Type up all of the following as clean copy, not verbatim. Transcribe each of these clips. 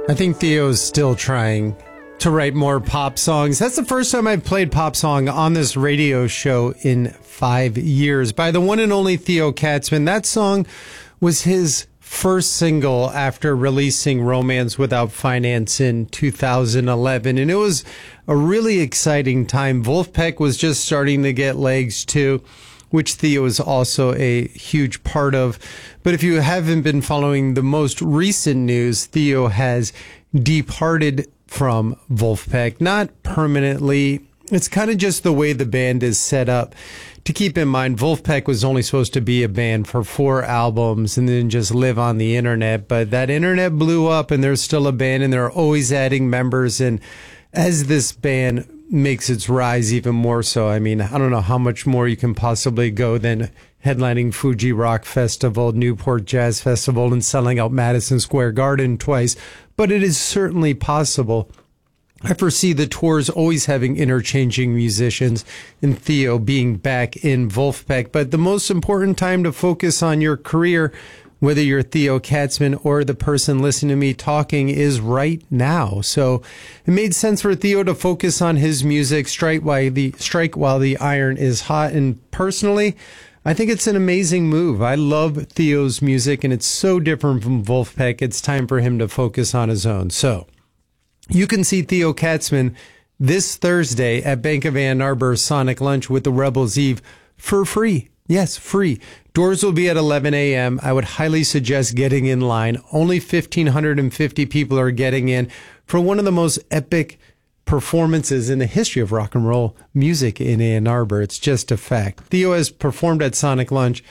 I think Theo's still trying to write more pop songs. That's the first time I've played pop song on this radio show in 5 years by the one and only Theo Katzman. That song was his first single after releasing Romance Without Finance in 2011. And it was a really exciting time. Vulfpeck was just starting to get legs too, which Theo is also a huge part of. But if you haven't been following the most recent news, Theo has departed from Vulfpeck, not permanently. It's kind of just the way the band is set up. To keep in mind, Vulfpeck was only supposed to be a band for 4 albums and then just live on the internet. But that internet blew up and there's still a band and they're always adding members. And as this band makes its rise even more so, I mean, I don't know how much more you can possibly go than headlining Fuji Rock Festival, Newport Jazz Festival, and selling out Madison Square Garden twice. But it is certainly possible. I foresee the tours always having interchanging musicians and Theo being back in Vulfpeck. But the most important time to focus on your career, whether you're Theo Katzman or the person listening to me talking, is right now. So it made sense for Theo to focus on his music, strike while the iron is hot. And personally, I think it's an amazing move. I love Theo's music, and it's so different from Vulfpeck. It's time for him to focus on his own. So you can see Theo Katzman this Thursday at Bank of Ann Arbor Sonic Lunch with the Rebels Eve for free. Yes, free. Doors will be at 11 a.m. I would highly suggest getting in line. Only 1,550 people are getting in for one of the most epic performances in the history of rock and roll music in Ann Arbor. It's just a fact. Theo has performed at Sonic Lunch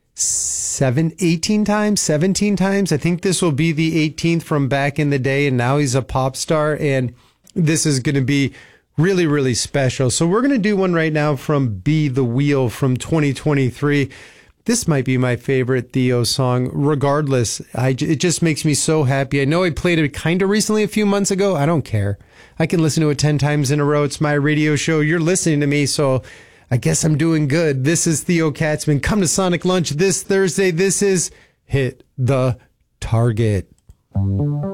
17 times. I think this will be the 18th from back in the day, and now he's a pop star, and this is going to be really, really special. So we're going to do one right now from Be the Wheel from 2023. This might be my favorite Theo song. Regardless, it just makes me so happy. I know I played it kind of recently a few months ago. I don't care. I can listen to it 10 times in a row. It's my radio show. You're listening to me, so I guess I'm doing good. This is Theo Katzman. Come to Sonic Lunch this Thursday. This is Hit the Target.